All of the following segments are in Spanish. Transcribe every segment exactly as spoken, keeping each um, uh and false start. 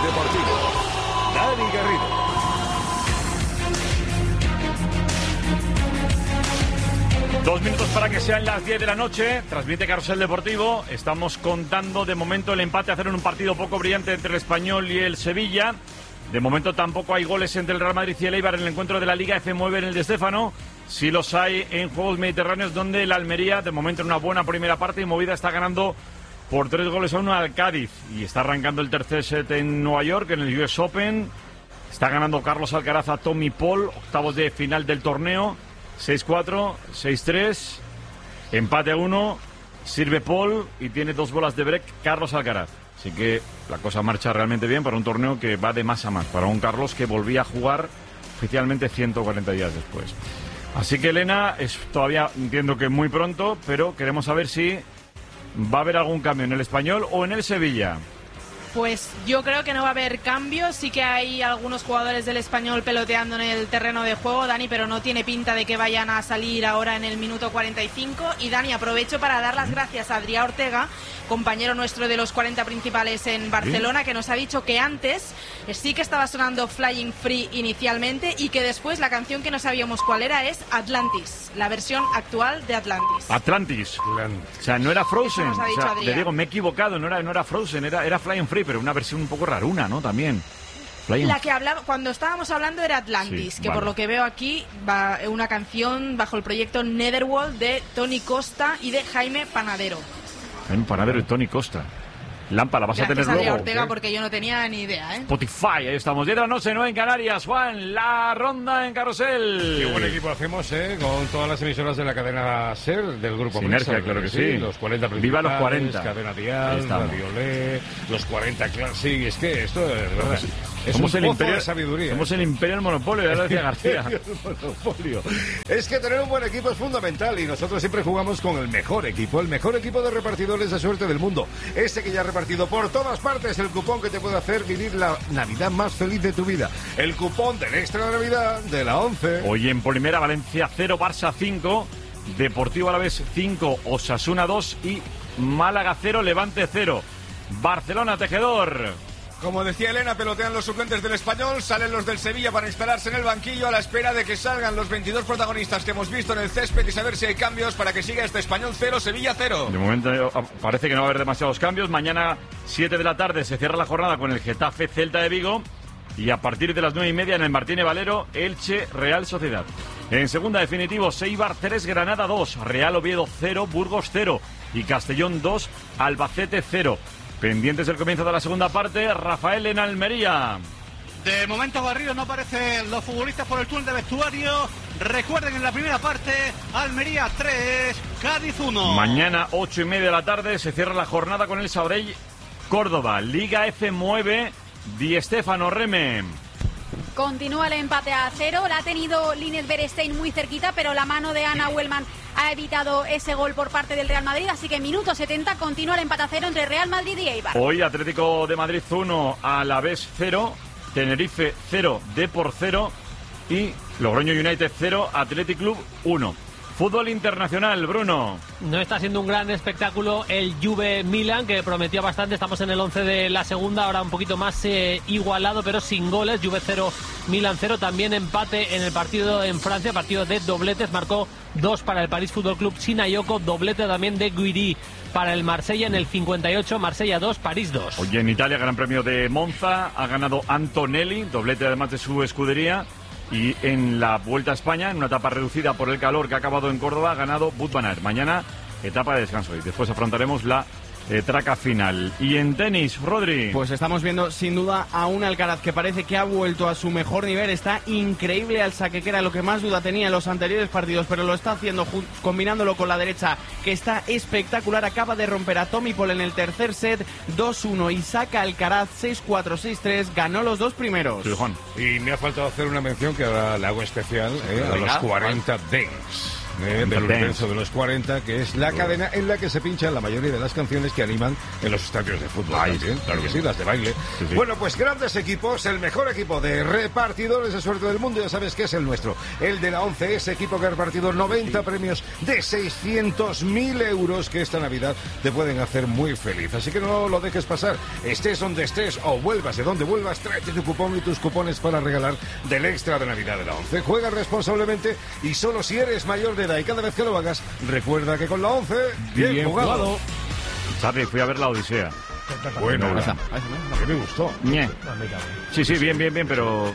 Deportivo. Dani Garrido. Dos minutos para que sean las diez de la noche. Transmite Carrusel Deportivo. Estamos contando de momento el empate a cero en un partido poco brillante entre el Español y el Sevilla. De momento tampoco hay goles entre el Real Madrid y el Eibar en el encuentro de la Liga F nueve en el de Stéfano. Sí los hay en Juegos Mediterráneos, donde el Almería, de momento en una buena primera parte y movida, está ganando por tres goles a uno al Cádiz. Y está arrancando el tercer set en Nueva York, en el U S Open. Está ganando Carlos Alcaraz a Tommy Paul, octavos de final del torneo. seis cuatro, seis tres, empate a uno, sirve Paul y tiene dos bolas de break Carlos Alcaraz. Así que la cosa marcha realmente bien para un torneo que va de más a más, para un Carlos que volvía a jugar oficialmente ciento cuarenta días después. Así que, Elena, es todavía, entiendo que muy pronto, pero queremos saber si va a haber algún cambio en el Español o en el Sevilla. Pues yo creo que no va a haber cambios. Sí que hay algunos jugadores del Español peloteando en el terreno de juego, Dani, pero no tiene pinta de que vayan a salir ahora en el minuto cuarenta y cinco. Y Dani, aprovecho para dar las gracias a Adrià Ortega, compañero nuestro de los cuarenta principales en Barcelona, que nos ha dicho que antes sí que estaba sonando Flying Free inicialmente y que después la canción que no sabíamos cuál era es Atlantis, la versión actual de Atlantis. Atlantis. Atlantis. O sea, no era Frozen. Eso nos ha dicho o sea, le digo, me he equivocado, no era, no era Frozen, era, era Flying Free, pero una versión un poco raruna, ¿no? También. Flying... La que hablaba, cuando estábamos hablando era Atlantis, sí, que vale. Por lo que veo aquí va una canción bajo el proyecto Netherworld de Tony Costa y de Jaime Panadero. Jaime Panadero y Tony Costa. Lampa, la vas Gracias a tener a luego. Ortega, ¿qué? Porque yo no tenía ni idea, ¿eh? Spotify, ahí estamos. diez de la noche, nueve en Canarias. Juan, la ronda en Carrusel. Qué buen equipo hacemos, ¿eh? Con todas las emisoras de la cadena SER, del grupo Sinergia, claro que sí. sí. Los cuarenta principales. Viva los cuarenta. Cadena Dial, Radio Olé, los cuarenta, claro. Sí, es que esto, de verdad, es somos un el pozo imperio, de sabiduría. Somos el imperio del monopolio, ya lo decía García. monopolio. Es que tener un buen equipo es fundamental y nosotros siempre jugamos con el mejor equipo, el mejor equipo de repartidores de suerte del mundo. Ese que ya ha repartido por todas partes el cupón que te puede hacer vivir la Navidad más feliz de tu vida. El cupón del Extra de Navidad de la once. Hoy en Primera, Valencia cero, Barça cinco, Deportivo Alavés cinco, Osasuna dos y Málaga cero, Levante cero. Barcelona, Tejedor. Como decía Elena, pelotean los suplentes del Español, salen los del Sevilla para instalarse en el banquillo a la espera de que salgan los veintidós protagonistas que hemos visto en el césped y saber si hay cambios para que siga este Español cero, Sevilla cero. De momento parece que no va a haber demasiados cambios. Mañana, siete de la tarde, se cierra la jornada con el Getafe Celta de Vigo y a partir de las nueve y media en el Martínez Valero, Elche Real Sociedad. En segunda, definitivo, Eibar tres, Granada dos, Real Oviedo cero, Burgos cero y Castellón dos, Albacete cero. Pendientes del comienzo de la segunda parte, Rafael en Almería. De momento Garrido no aparecen los futbolistas por el túnel de vestuario. Recuerden, en la primera parte, Almería tres, Cádiz uno. Mañana, ocho y media de la tarde, se cierra la jornada con el Sabadell Córdoba. Liga F nueve, Di Stéfano, Reme. Continúa el empate a cero, la ha tenido Linus Berestein muy cerquita, pero la mano de Ana Huelman ha evitado ese gol por parte del Real Madrid, así que minuto setenta continúa el empate a cero entre Real Madrid y Eibar. Hoy Atlético de Madrid uno, Alavés cero, Tenerife cero, Depor cero y Logroño United cero, Athletic Club uno. Fútbol internacional, Bruno. No está siendo un gran espectáculo el Juve Milan, que prometió bastante. Estamos en el once de la segunda, ahora un poquito más eh, igualado, pero sin goles. Juve cero, Milan cero. También empate en el partido en Francia, partido de dobletes. Marcó dos para el París Fútbol Club Sinayoko, doblete también de Guiri para el Marsella en el cincuenta y ocho, Marsella dos, París dos. Hoy en Italia, Gran Premio de Monza, ha ganado Antonelli, doblete además de su escudería. Y en la Vuelta a España, en una etapa reducida por el calor que ha acabado en Córdoba, ha ganado Wout van Aert. Mañana, etapa de descanso y después afrontaremos la eh, traca final. Y en tenis, Rodri. Pues estamos viendo sin duda a un Alcaraz que parece que ha vuelto a su mejor nivel. Está increíble al saque, que era lo que más duda tenía en los anteriores partidos, pero lo está haciendo combinándolo con la derecha, que está espectacular. Acaba de romper a Tommy Paul en el tercer set, dos uno, y saca Alcaraz seis cuatro, seis tres. Ganó los dos primeros. Sí, Juan. Y me ha faltado hacer una mención que ahora le hago especial, ¿eh? A los cuarenta Days. Eh, del universo de los cuarenta, que es la cadena en la que se pinchan la mayoría de las canciones que animan en los estadios de fútbol. Ay, también, claro que que sí, sí. las de baile. Sí, sí. Bueno, pues grandes equipos, el mejor equipo de repartidores de suerte del mundo, ya sabes que es el nuestro, el de la ONCE, ese equipo que ha repartido noventa premios de seiscientos mil euros que esta Navidad te pueden hacer muy feliz. Así que no lo dejes pasar, estés donde estés o vuelvas de donde vuelvas, tráete tu cupón y tus cupones para regalar del extra de Navidad de la ONCE. Juega responsablemente y solo si eres mayor de edad, y cada vez que lo hagas, recuerda que con la ONCE, bien, bien jugado. jugado. Charlie, fui a ver la Odisea. Bueno, no, a mí me gustó. Ñe. Sí, sí, bien, bien, bien, pero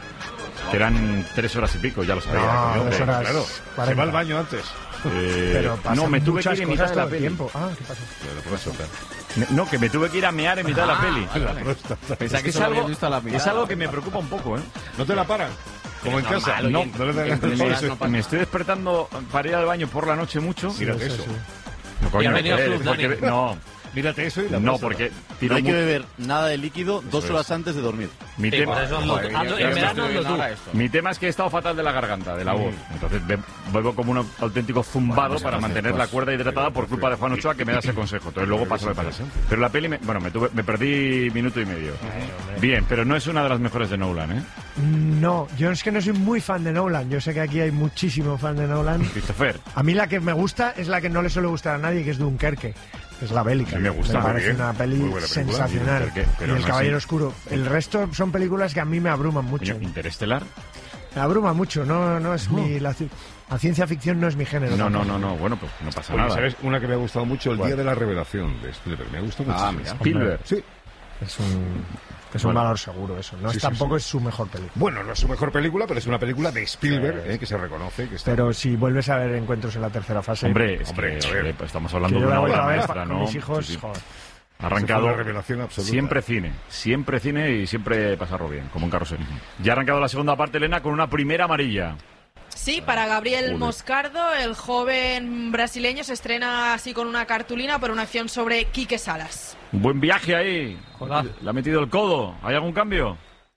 que eran tres horas y pico, ya lo sabía. No, Yo, tres pero, horas claro. cuarenta. Se va al baño antes. Eh, Pero pasan no, me tuve que muchas ir en cosas mitad de la todo el peli. tiempo. Ah, ¿qué pasó? Bueno, por eso, claro. Me- No, que me tuve que ir a mear en mitad de la peli. vale, vale. Pensaba Es que es solo algo, habías visto a la mitad. es algo que me preocupa un poco, ¿eh? ¿No te la paran? Como en Pero casa. normal, No, oye, no le dan en Me, no pasa. me estoy despertando para ir al baño por la noche mucho. Mírate eso. No, coño, Y ha venido eh, Club, porque- Dani. no, Mírate eso y la no, próstata. porque No tiro hay que mu- beber nada de líquido dos es. horas antes de dormir. mi Sí, tema. por eso hazlo- Joder, hazlo- ya en está verano hazlo tú. ahora esto. Mi tema es que he estado fatal de la garganta, de la voz. Entonces be- vuelvo como un auténtico zumbado pues para entonces, mantener pues, la cuerda hidratada por culpa de Juan Ochoa, que me da ese consejo. Entonces luego paso de pasar. Pero la peli, me, bueno, me, tuve, me perdí minuto y medio. Bien, pero no es una de las mejores de Nolan, ¿eh? No, yo es que no soy muy fan de Nolan. Yo sé que aquí hay muchísimo fan de Nolan. Christopher. A mí la que me gusta es la que no le suele gustar a nadie, que es Dunkerque. Es la bélica. A mí me gusta, Me muy parece bien. una peli Muy buena película. sensacional. Y Dunkerque, pero y El no Caballero así. Oscuro. El resto son películas que a mí me abruman mucho. Coño, Interestelar. Me abruma mucho. No, no es mi... La, ci- la ciencia ficción no es mi género. No, no, tampoco. no, no. Bueno, pues no pasa Oye, nada. ¿sabes? Una que me ha gustado mucho, El ¿Cuál? Día de la Revelación de Spielberg. Me gustó mucho. Ah, mira. Spielberg. Sí. Es un, es un Bueno. valor seguro eso. No Sí, es, sí, tampoco sí. es su mejor película. Bueno, no es su mejor película, pero es una película de Spielberg, eh, que se reconoce. Que está... Pero si vuelves a ver encuentros en la tercera fase... Hombre, es Hombre, que, a ver. eh, pues estamos que hablando yo de la una voy obra a ver maestra, con ¿no? mis hijos... Sí, sí. joder. Ha arrancado Esa fue una revelación absoluta. siempre cine, siempre cine y siempre pasarlo bien, como un carrusel. Ya ha arrancado la segunda parte, Elena, con una primera amarilla. Sí, para Gabriel Joder. Moscardo, el joven brasileño se estrena así con una cartulina por una acción sobre Quique Salas. Un buen viaje ahí. Joder. Le ha metido el codo. ¿Hay algún cambio?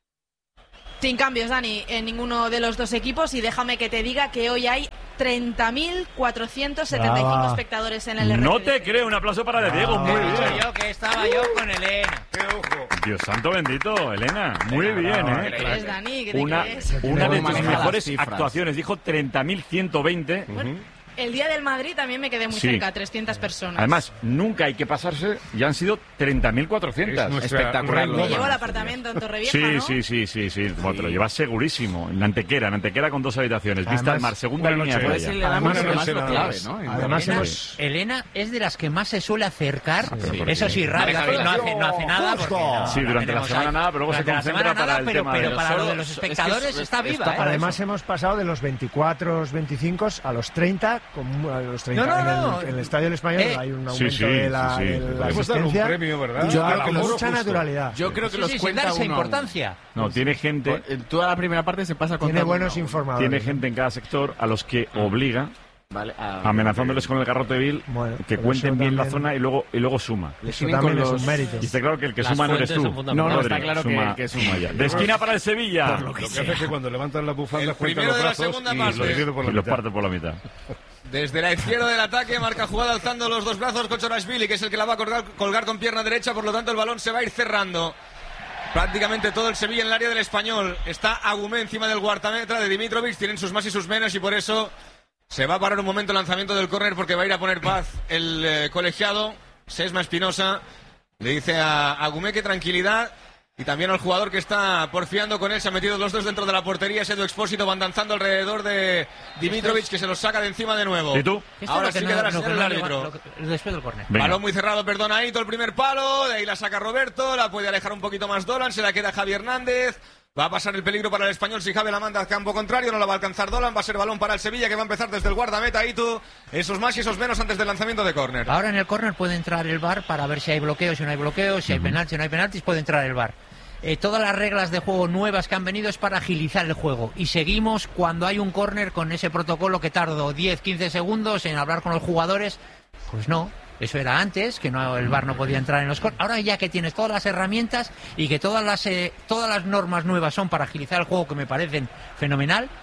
Sin cambios, Dani, en ninguno de los dos equipos, y déjame que te diga que hoy hay treinta mil cuatrocientos setenta y cinco Brava. espectadores en el R T D. No te creo. Un aplauso para De Diego. Muy bien. yo que estaba yo con Elena. ¡Qué ojo! Dios santo bendito, Elena. Muy bien, ¿Qué ¿eh? crees, Dani? ¿Qué te Una, crees? una de ¿Cómo tus maneja las mejores cifras? actuaciones. Dijo treinta mil ciento veinte. Bueno, el día del Madrid también me quedé muy Sí. cerca, trescientas personas. Además, nunca hay que pasarse. Ya han sido treinta mil cuatrocientos. Es nuestra Espectacular. Red me Woman. llevo el apartamento en Torrevieja, Sí, ¿no? sí, sí, sí, sí. Bueno, te lo llevas segurísimo. En la Antequera, en Antequera con dos habitaciones. Vista Además, al mar, segunda buena línea de noche. Puede ser playa. el Además, más no sé lo nada clave, más. ¿no? Además, Elena, hemos... Elena es de las que más se suele acercar. pero Eso sí, rápido. Vale, No hace, no hace nada. Porque no, Sí, no durante la tenemos semana ahí. nada, pero luego se Durante la concentra semana para nada, el pero, tema pero de- para solo- lo de los es que es- espectadores está está viva. para- ¿eh? Además hemos pasado de los veinticuatro, veinticinco a los treinta, con, a los treinta No, no, en, no. el, en el Estadio del Español Eh, hay un sí, aumento sí, de la, sí, sí. de la Hemos dado un asistencia. premio, ¿verdad? Yo A creo la que moro mucha justo. naturalidad. Yo creo que Sí, los sí, sin cuenta dar esa uno a uno. importancia. No, tiene gente, En toda la primera parte se pasa con Tiene buenos informadores. tiene gente en cada sector a los que obliga, Vale, a- amenazándoles con el garrote vil, Bueno, que pero cuenten eso bien la también- zona y luego y luego suma. Le Eso siguen también con es los- un mérito. Y está claro que el que Las suma no eres fuentes tú. son fundamentales. No, no, Rodri, está claro que- suma- que suma ya. De esquina para el Sevilla. Lo que hace es que cuando levantan la bufanda, El cuentan primero los de la brazos segunda y parte. lo divide por la Y los mitad. parte por la mitad. Desde la izquierda del ataque, marca jugada alzando los dos brazos Kochorashvili, que es el que la va a colgar, colgar con pierna derecha, por lo tanto el balón se va a ir cerrando. Prácticamente todo el Sevilla en el área del Español. Está Agumé encima del guardameta de Dimitrovic, tienen sus más y sus menos y por eso se va a parar un momento el lanzamiento del córner porque va a ir a poner paz el eh, colegiado. Sesma Espinosa le dice a Agumé que tranquilidad. Y también al jugador que está porfiando con él, se han metido los dos dentro de la portería, Edu Expósito van danzando alrededor de Dimitrovic, que se los saca de encima de nuevo. ¿Y tú? Esto Ahora es lo sí que que da no- la lo que señal no el le va- árbitro. lo que- Después del córner. Venga. Balón muy cerrado, perdona, Aito, el primer palo, de ahí la saca Roberto, la puede alejar un poquito más Dolan, se la queda Javi Hernández. Va a pasar el peligro para el Español si Javi la manda al campo contrario, no la va a alcanzar Dolan, va a ser balón para el Sevilla que va a empezar desde el guardameta, Aito, esos más y esos menos antes del lanzamiento de córner. Ahora en el córner puede entrar el V A R para ver si hay bloqueos, si no hay bloqueos, si hay penaltis, si no hay penaltis, puede entrar el V A R. Eh, todas las reglas de juego nuevas que han venido es para agilizar el juego. Y seguimos cuando hay un córner con ese protocolo que tardó diez, quince segundos en hablar con los jugadores. Pues no, eso era antes, que no, el V A R no podía entrar en los córneres. Ahora ya que tienes todas las herramientas y que todas las, eh, todas las normas nuevas son para agilizar el juego, que me parecen fenomenal,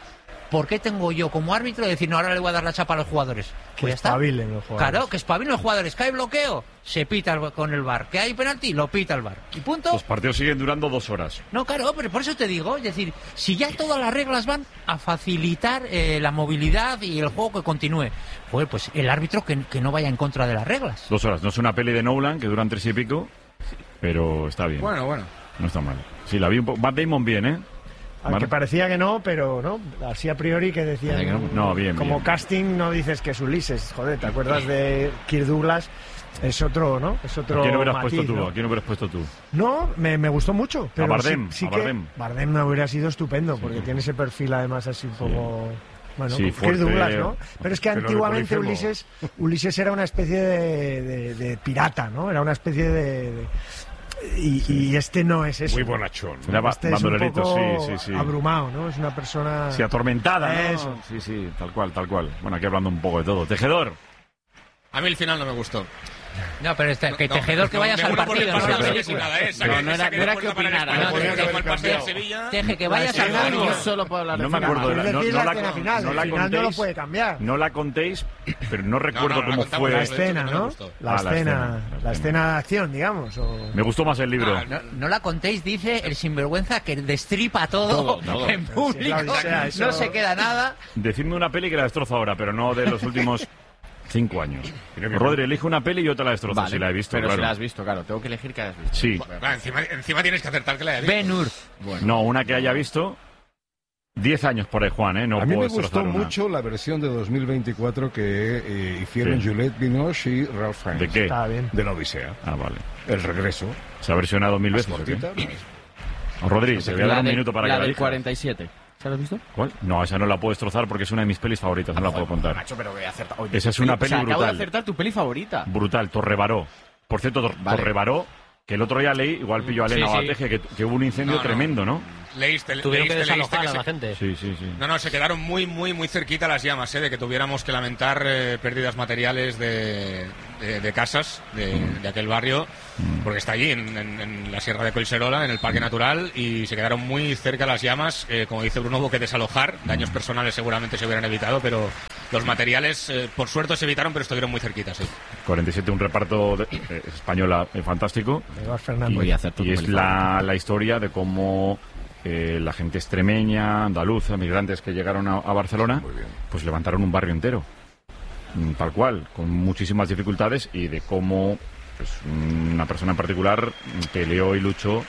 ¿por qué tengo yo como árbitro de decir, no, ahora le voy a dar la chapa a los jugadores? Que Pues ya está. espabilen los jugadores. Claro, que espabilen los jugadores. Que hay bloqueo, se pita el- con el V A R. Que hay penalti, lo pita el V A R. Y punto. Los partidos siguen durando dos horas. No, claro, pero por eso te digo, es decir, si ya todas las reglas van a facilitar eh, la movilidad y el juego que continúe, joder, pues el árbitro que, que no vaya en contra de las reglas. Dos horas. No es una peli de Nolan que duran tres y pico, pero está bien. Bueno, bueno. No está mal. Sí, la vi un poco. Matt Damon bien, ¿eh? Aunque Mar- parecía que no, pero no, así a priori que decían. Parecía que no. No, bien, Como bien. casting no dices que es Ulises, joder, ¿te acuerdas de Kirk Douglas? Es otro, ¿no? Es otro ¿A quién hubieras matiz, puesto tú? ¿no? ¿A quién hubieras puesto tú? No, me, me gustó mucho. Pero Bardem, sí, sí a que Bardem. Bardem me hubiera sido estupendo, porque tiene ese perfil además así un poco... Bueno, Sí, Kirk fuerte, Douglas, ¿no? Pero es que pero antiguamente de Ulises, Ulises era una especie de, de- de pirata, ¿no? Era una especie de... de- y, y este no es eso. Muy bonachón. Era ba- Este es un bandolerito, poco sí, sí, sí. abrumado, ¿no? Es una persona... Sí, atormentada, ¿no? Eso. Sí, sí, tal cual, tal cual. Bueno, aquí hablando un poco de todo. Tejedor. A mí el final no me gustó. No, pero este, que No, Tejedor que no, vayas me al uno por el partido, no pase la del película. Sevilla, nada, eh, saque- No, no era- saque no era de que puerta para el opinara, Español, no, porque no era fue el que pase del cambiado. Sevilla. Teje, que vayas al final, baño. Yo solo puedo hablar No de me final. acuerdo de la... Es No, decir, no la la, escena final, no el la final no lo contéis, puede cambiar. no la contéis, pero no recuerdo no, no la cómo contamos, fue... La de escena, hecho, no me ¿no? gustó. La, Ah, la escena, escena, la la escena de acción, digamos. O... Me gustó más el libro. Ah, No, no la contéis, dice el sinvergüenza que destripa todo, Todo, todo. en público. Sí, la Odisea, eso- No se queda nada. Decidme una peli que la destrozo ahora, pero no de los últimos cinco años. Rodri, elige una peli y yo te la destrozo, Vale, si la he visto, pero claro. si la has visto, claro. Tengo que elegir que hayas visto. Sí. Va, encima, encima tienes que acertar que la haya visto. Ben Hur. No, una que haya visto. Diez años por ahí, Juan, ¿eh? No A mí puedo me gustó destrozar una. mucho la versión de dos mil veinticuatro que eh, hicieron Sí. Juliette Binoche y Ralph Fiennes. ¿De qué? Está bien. De la Odisea. Ah, vale. El regreso. Se ha versionado mil Más veces, ¿o qué? cortita, más- Rodri, te voy a dar La un del- minuto para la que la del elijas. cuarenta y siete. ¿Se la has visto? ¿Cuál? No, esa no la puedo destrozar porque es una de mis pelis favoritas, no la puedo contar. Macho, pero que he acertado. Oye, Esa es una o sea, peli acabo de brutal. acertar tu peli favorita. Brutal, Torrebaró. Por cierto, Tor- Vale. Torrebaró, que el otro día leí, igual pilló a Elena Sí, sí. Bateje, que, que hubo un incendio No, no. tremendo, ¿no? Leíste, Tuvieron que leíste, leíste desalojar que a se- la gente. Sí, sí, sí. No, no, se quedaron muy, muy, muy cerquita las llamas, ¿eh? De que tuviéramos que lamentar eh, pérdidas materiales de, de, de casas de, de aquel barrio, porque está allí, en, en- en la Sierra de Collserola, en el Parque Natural, y se quedaron muy cerca las llamas. Eh, como dice Bruno, hubo que desalojar. Daños personales seguramente se hubieran evitado, pero los materiales, eh, por suerte, se evitaron, pero estuvieron muy cerquitas, sí. cuarenta y siete, un reparto de- eh, española eh, fantástico. Eduard Fernández. Voy a hacer tu Y es peli la, favorita. la historia de cómo eh, la gente extremeña, andaluza, migrantes que llegaron a, a Barcelona, pues levantaron un barrio entero. Mm, Tal cual, con muchísimas dificultades y de cómo pues, una persona en particular mm, peleó y luchó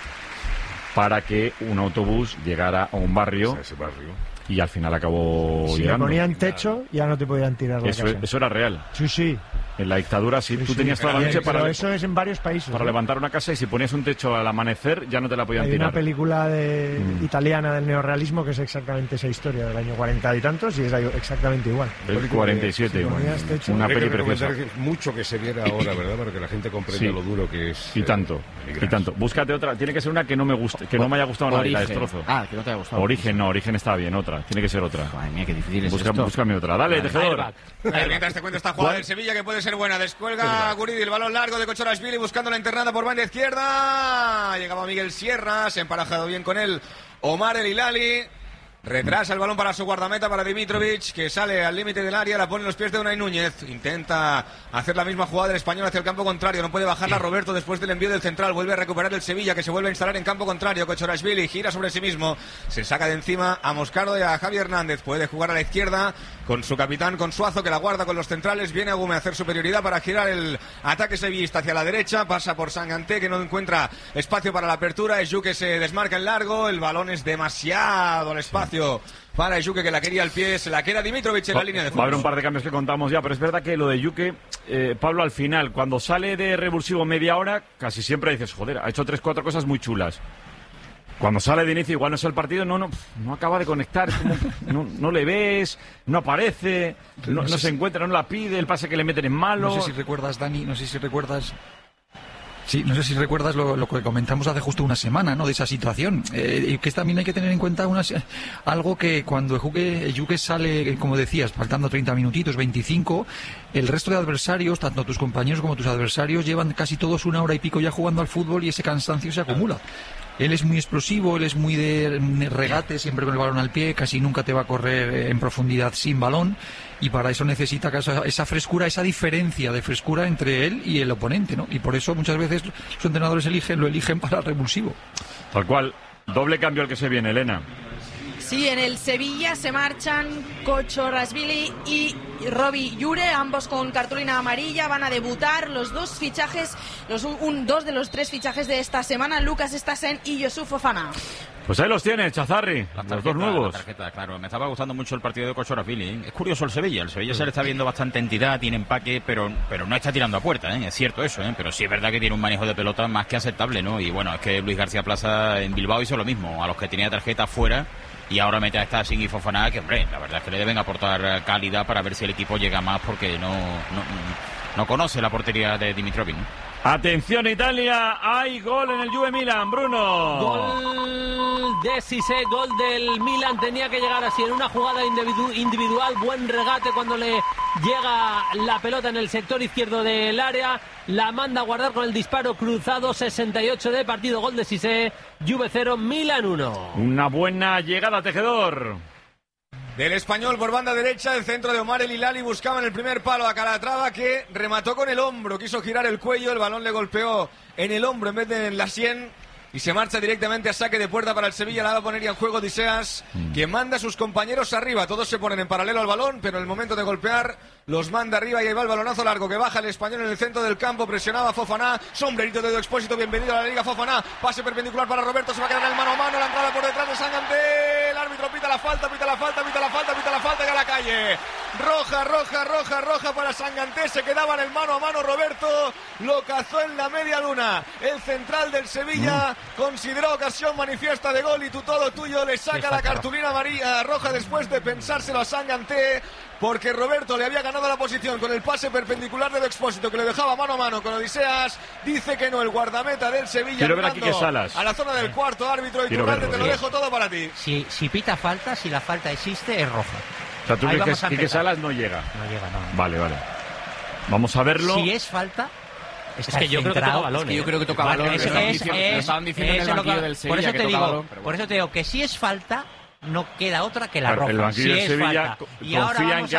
para que un autobús llegara a un barrio ese barrio. y al final acabó Si le llegando. ponían techo, ya no te podían tirar la Eso, casa. eso era real. Sí, sí. En la dictadura sí, Sí, tú sí. tenías toda la noche Pero para, eso es en varios países. para ¿eh? levantar una casa y si ponías un techo al amanecer ya no te la podían Hay tirar. una película de, Mm. italiana del neorrealismo que es exactamente esa historia del año cuarenta y tantos y es exactamente igual. El cuarenta y siete, Si bueno, ponías techo- una Habría peli que preciosa. recomendar que mucho que se viera ahora, ¿verdad? Para que la gente comprenda Sí. lo duro que es. Y eh, tanto, emigrar. y tanto. Búscate otra, tiene que ser una que no me guste, que no me haya gustado nada y la Origen. destrozo. Ah, que no te haya gustado. Origen, no, Origen está bien, otra, tiene que ser otra. Madre mía, qué difícil es Busca, esto. búscame otra. Dale, tejedor. Airbag. A ver, mientras te cuento esta jugada del Sevilla que puede ser buena. Descuelga Guridi, el balón largo de Kochorashvili buscando la internada por banda izquierda. Llegaba Miguel Sierra, se ha emparejado bien con él Omar El Hilali. Retrasa el balón para su guardameta, para Dimitrovic, que sale al límite del área, la pone en los pies de Unai Núñez. Intenta hacer la misma jugada del Español hacia el campo contrario. No puede bajarla Roberto después del envío del central. Vuelve a recuperar el Sevilla, que se vuelve a instalar en campo contrario. Kochorashvili gira sobre sí mismo. Se saca de encima a Moscardo y a Javi Hernández. Puede jugar a la izquierda con su capitán, con Suazo, que la guarda con los centrales. Viene Agume a hacer superioridad para girar el ataque sevillista hacia la derecha. Pasa por Sanganté, que no encuentra espacio para la apertura. Eju que se desmarca en largo. El balón es demasiado el espacio para Eju, que la quería al pie. Se la queda Dimitrovic en la línea de Va a haber un fondo. par de cambios que contamos ya, pero es verdad que lo de Yuke, eh, Pablo, al final, cuando sale de revulsivo media hora, casi siempre dices, joder, ha hecho tres, cuatro cosas muy chulas. Cuando sale de inicio, igual no es el partido, no, no, no acaba de conectar, es como, no, no le ves, no aparece, no, no se encuentra, no la pide, el pase que le meten es malo. No sé si recuerdas, Dani, no sé si recuerdas... Sí, no sé si recuerdas lo, lo que comentamos hace justo una semana, ¿no? De esa situación. Eh, y que también hay que tener en cuenta unas, algo que cuando Juque, Juque sale, como decías, faltando treinta minutitos, veinticinco, el resto de adversarios, tanto tus compañeros como tus adversarios, llevan casi todos una hora y pico ya jugando al fútbol y ese cansancio se acumula. él es muy explosivo, él es muy de regate, siempre con el balón al pie, casi nunca te va a correr en profundidad sin balón, y para eso necesita esa, esa frescura, esa diferencia de frescura entre él y el oponente, ¿no? Y por eso muchas veces los entrenadores eligen, lo eligen para revulsivo. Tal cual. Doble cambio el que se viene, Elena. Sí, en el Sevilla se marchan Kochorashvili y Robbie Llure, ambos con cartulina amarilla. Van a debutar los dos fichajes, los un, dos de los tres fichajes de esta semana, Lucas Stassen y Youssouf Fofana. Pues ahí los tienes, Chazarri, tarjeta, los dos nuevos. La tarjeta, claro. Me estaba gustando mucho el partido de Kochorashvili, ¿eh? Es curioso el Sevilla. El Sevilla se le está viendo bastante entidad, tiene empaque, pero, pero no está tirando a puerta, ¿eh? Es cierto eso, ¿eh? Pero sí es verdad que tiene un manejo de pelota más que aceptable, ¿no? Y bueno, es que Luis García Plaza en Bilbao hizo lo mismo. A los que tenía tarjeta fuera, y ahora mete a Stassen y Fofana, que hombre, la verdad es que le deben aportar calidad para ver si el equipo llega más, porque no, no, no conoce la portería de Dimitrovic, ¿no? Atención Italia, hay gol en el Juve Milan, Bruno. Gol de Cissé, gol del Milan, tenía que llegar así en una jugada individu- individual, buen regate cuando le llega la pelota en el sector izquierdo del área, la manda a guardar con el disparo cruzado, sesenta y ocho de partido, gol de Cissé, Juve cero, Milan uno. Una buena llegada, Tejedor. Del Español por banda derecha, el centro de Omar El Hilali buscaba en el primer palo a Calatrava, que remató con el hombro, quiso girar el cuello, el balón le golpeó en el hombro en vez de en la sien y se marcha directamente a saque de puerta para el Sevilla. La va a poner ya en juego Odíseas, mm. que manda a sus compañeros arriba, todos se ponen en paralelo al balón, pero en el momento de golpear los manda arriba y ahí va el balonazo largo que baja el Español en el centro del campo, presionaba Fofana, sombrerito de Edu Expósito, bienvenido a la Liga Fofana, pase perpendicular para Roberto, se va a quedar en el mano a mano, la entrada por detrás de Sanganté, el árbitro pita la falta, pita la falta, pita la falta, pita la falta y a la calle, roja, roja, roja, roja para Sanganté, se quedaba en el mano a mano Roberto, lo cazó en la media luna, el central del Sevilla mm. consideró ocasión manifiesta de gol y tú todo tuyo, le saca la cartulina amarilla roja después de pensárselo a Sanganté, porque Roberto le había ganado la posición con el pase perpendicular de Expósito que le dejaba mano a mano con Odíseas. Dice que no, el guardameta del Sevilla. Quiero ver aquí que Salas. A la zona del cuarto árbitro y Iturralde, te lo dejo todo para ti. Si, si pita falta, si la falta existe, es roja. O sea, tú crees que, que Salas no llega. No llega, no. Vale, vale. Vamos a verlo. Si es falta... Es que yo creo que toca balón. Es que yo creo que toca balón. Es, es, es, estaban diciendo en el banquillo del Sevilla por eso que te toca digo, balón. Por eso te digo que si es falta, no queda otra que la claro, roja. El banquillo si del es Sevilla falta. co- Y ahora confía en vamos que